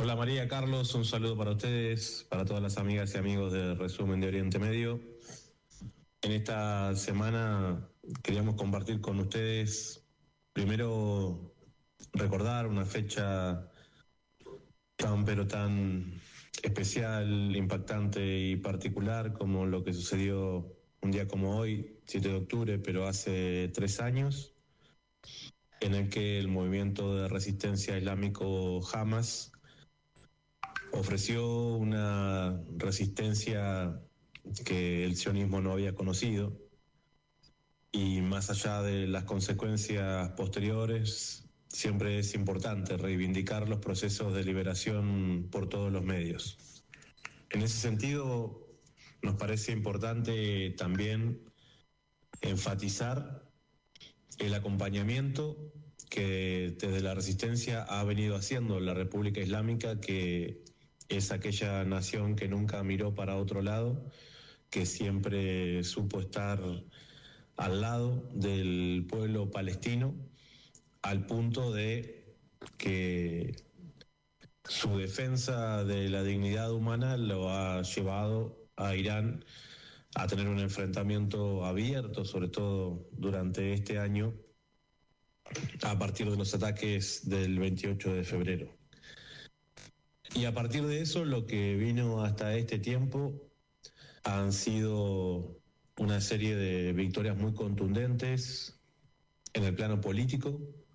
Hola María, Carlos, un saludo para ustedes, para todas las amigas y amigos de Resumen de Oriente Medio. En esta semana queríamos compartir con ustedes, primero, recordar una fecha tan pero tan especial, impactante y particular como lo que sucedió un día como hoy, 7 de octubre, pero hace 3 años, en el que el movimiento de resistencia islámico Hamas ofreció una resistencia que el sionismo no había conocido, y más allá de las consecuencias posteriores, siempre es importante reivindicar los procesos de liberación por todos los medios. En ese sentido, nos parece importante también enfatizar el acompañamiento que desde la resistencia ha venido haciendo la República Islámica, que es aquella nación que nunca miró para otro lado, que siempre supo estar al lado del pueblo palestino, al punto de que su defensa de la dignidad humana lo ha llevado a Irán a tener un enfrentamiento abierto, sobre todo durante este año, a partir de los ataques del 28 de febrero. Y a partir de eso, lo que vino hasta este tiempo han sido una serie de victorias muy contundentes en el plano político,